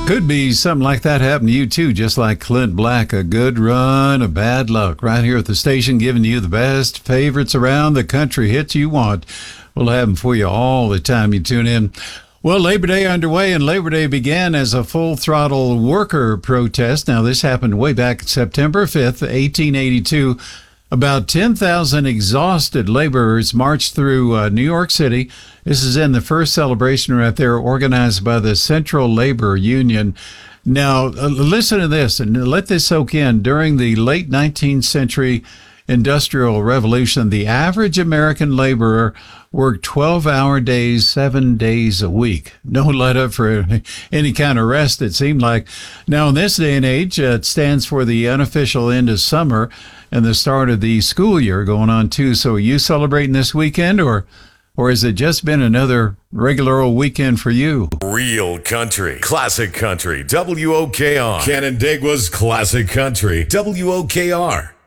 Could be something like that happen to you too, just like Clint Black. A good run of bad luck right here at the station, giving you the best favorites around the country, hits you want. We'll have them for you all the time you tune in. Well, Labor Day underway, and Labor Day began as a full-throttle worker protest. Now, this happened way back September 5th, 1882. About 10,000 exhausted laborers marched through New York City. This is in the first celebration right there, organized by the Central Labor Union. Now, listen to this and let this soak in. During the late 19th century Industrial Revolution, the average American laborer worked 12-hour days, 7 days a week. No let up for any kind of rest, it seemed like. Now, in this day and age, it stands for the unofficial end of summer and the start of the school year going on, too. So are you celebrating this weekend, or has it just been another regular old weekend for you? Real country, classic country, WOKR. Canandaigua's classic country, WOKR.